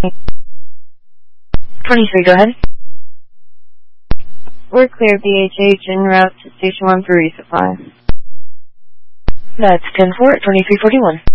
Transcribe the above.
23, go ahead. We're clear BHH en route to Station 1 for resupply. That's 10-4 at 2341.